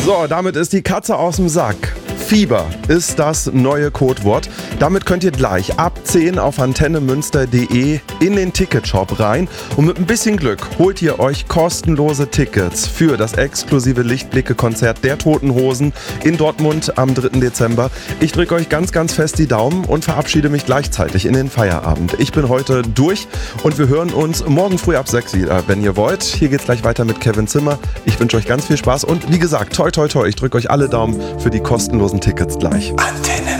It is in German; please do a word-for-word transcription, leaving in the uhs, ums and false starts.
So, damit ist die Katze aus dem Sack. Fieber ist das neue Codewort. Damit könnt ihr gleich ab zehn auf antennemünster punkt de in den Ticketshop rein und mit ein bisschen Glück holt ihr euch kostenlose Tickets für das exklusive Lichtblicke-Konzert der Toten Hosen in Dortmund am dritten Dezember. Ich drücke euch ganz, ganz fest die Daumen und verabschiede mich gleichzeitig in den Feierabend. Ich bin heute durch und wir hören uns morgen früh ab sechs wieder, wenn ihr wollt. Hier geht's gleich weiter mit Kevin Zimmer. Ich wünsche euch ganz viel Spaß und wie gesagt, toi toi toi, ich drücke euch alle Daumen für die kostenlosen Tickets gleich. Antenne.